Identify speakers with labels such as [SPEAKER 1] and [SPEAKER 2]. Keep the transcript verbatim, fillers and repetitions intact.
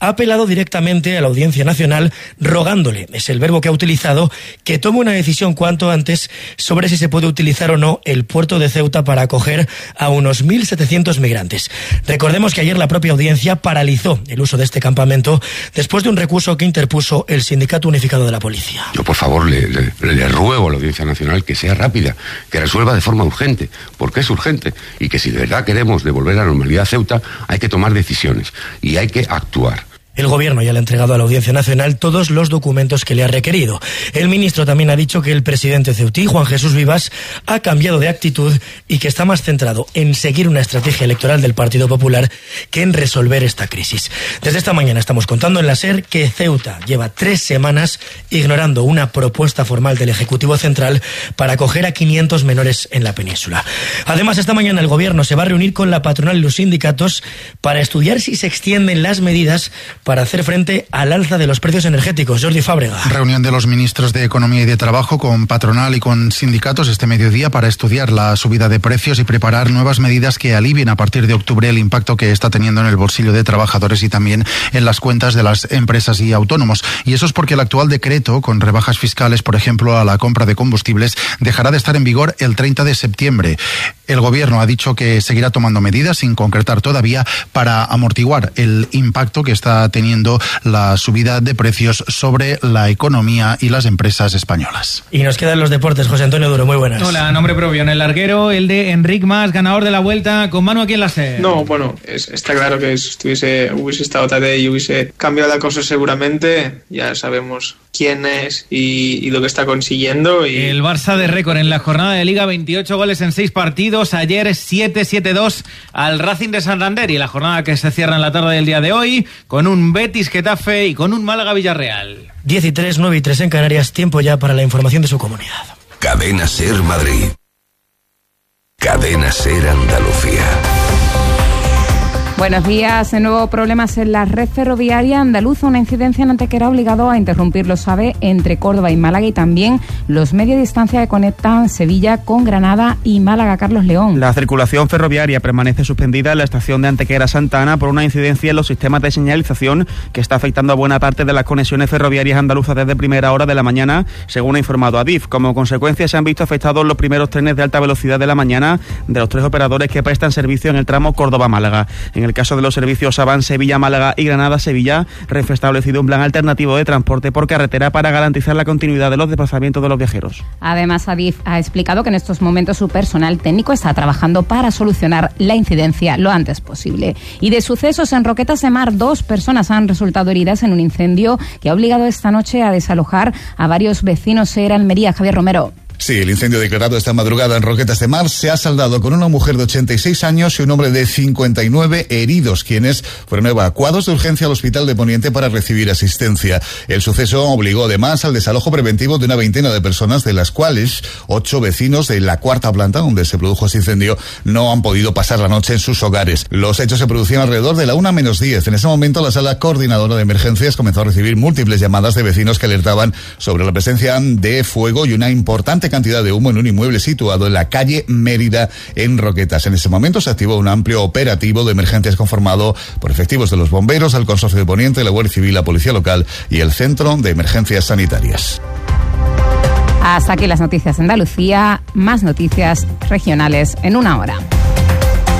[SPEAKER 1] ha apelado directamente a la Audiencia Nacional rogándole, es el verbo que ha utilizado, que tome una decisión cuanto antes sobre si se puede utilizar o no el puerto de Ceuta para acoger a unos mil setecientos migrantes. Recordemos que ayer la propia audiencia paralizó el uso de este campamento después de un recurso que interpuso el Sindicato Unificado de la Policía.
[SPEAKER 2] Yo, por favor, le, le, le ruego a la Audiencia Nacional que sea rápida, que resuelva de forma urgente, porque es urgente, y que si de verdad queremos devolver la normalidad a Ceuta, hay que tomar decisiones y hay que actuar.
[SPEAKER 1] El Gobierno ya le ha entregado a la Audiencia Nacional todos los documentos que le ha requerido. El ministro también ha dicho que el presidente ceutí, Juan Jesús Vivas, ha cambiado de actitud y que está más centrado en seguir una estrategia electoral del Partido Popular que en resolver esta crisis. Desde esta mañana estamos contando en la SER que Ceuta lleva tres semanas ignorando una propuesta formal del Ejecutivo Central para acoger a quinientos menores en la península. Además, esta mañana el Gobierno se va a reunir con la patronal y los sindicatos para estudiar si se extienden las medidas para hacer frente al alza de los precios energéticos. Jordi Fábrega.
[SPEAKER 3] Reunión de los ministros de Economía y de Trabajo con patronal y con sindicatos este mediodía para estudiar la subida de precios y preparar nuevas medidas que alivien a partir de octubre el impacto que está teniendo en el bolsillo de trabajadores y también en las cuentas de las empresas y autónomos. Y eso es porque el actual decreto, con rebajas fiscales, por ejemplo, a la compra de combustibles, dejará de estar en vigor el treinta de septiembre. El Gobierno ha dicho que seguirá tomando medidas, sin concretar todavía, para amortiguar el impacto que está teniendo la subida de precios sobre la economía y las empresas españolas.
[SPEAKER 1] Y nos quedan los deportes. José Antonio Duro, muy buenas.
[SPEAKER 4] Hola, nombre propio en el larguero, el de Enric Mas, ganador de la Vuelta, con Manu aquí en la SER.
[SPEAKER 5] No, bueno, es, está claro que si estuviese, hubiese estado Tadej y hubiese cambiado la cosa seguramente, ya sabemos quién es y, y lo que está consiguiendo. Y...
[SPEAKER 4] El Barça de récord en la jornada de Liga, veintiocho goles en seis partidos, ayer siete siete dos al Racing de Santander, y la jornada que se cierra en la tarde del día de hoy con un Betis Getafe y con un Málaga Villarreal.
[SPEAKER 1] diez y tres, nueve y tres en Canarias, tiempo ya para la información de su comunidad.
[SPEAKER 6] Cadena SER Madrid. Cadena SER Andalucía.
[SPEAKER 7] Buenos días. De nuevo problemas en la red ferroviaria andaluza. Una incidencia en Antequera ha obligado a interrumpir los AVE entre Córdoba y Málaga y también los media distancia que conectan Sevilla con Granada y Málaga. Carlos León.
[SPEAKER 8] La circulación ferroviaria permanece suspendida en la estación de Antequera Santa Ana por una incidencia en los sistemas de señalización que está afectando a buena parte de las conexiones ferroviarias andaluzas desde primera hora de la mañana, según ha informado Adif. Como consecuencia, se han visto afectados los primeros trenes de alta velocidad de la mañana de los tres operadores que prestan servicio en el tramo Córdoba-Málaga. En el caso de los servicios Avan, Sevilla, Málaga y Granada, Sevilla Renfe ha establecido un plan alternativo de transporte por carretera para garantizar la continuidad de los desplazamientos de los viajeros.
[SPEAKER 7] Además, Adif ha explicado que en estos momentos su personal técnico está trabajando para solucionar la incidencia lo antes posible. Y de sucesos en Roquetas de Mar, dos personas han resultado heridas en un incendio que ha obligado esta noche a desalojar a varios vecinos en Almería. Javier Romero.
[SPEAKER 9] Sí, el incendio declarado esta madrugada en Roquetas de Mar se ha saldado con una mujer de ochenta y seis años y un hombre de cincuenta y nueve heridos, quienes fueron evacuados de urgencia al Hospital de Poniente para recibir asistencia. El suceso obligó además al desalojo preventivo de una veintena de personas, de las cuales ocho vecinos de la cuarta planta donde se produjo ese incendio no han podido pasar la noche en sus hogares. Los hechos se producían alrededor de la una menos diez. En ese momento, la sala coordinadora de emergencias comenzó a recibir múltiples llamadas de vecinos que alertaban sobre la presencia de fuego y una importante cantidad de humo en un inmueble situado en la calle Mérida, en Roquetas. En ese momento se activó un amplio operativo de emergencias conformado por efectivos de los bomberos, el Consorcio de Poniente, la Guardia Civil, la Policía Local y el Centro de Emergencias Sanitarias.
[SPEAKER 7] Hasta aquí las noticias de Andalucía. Más noticias regionales en una hora.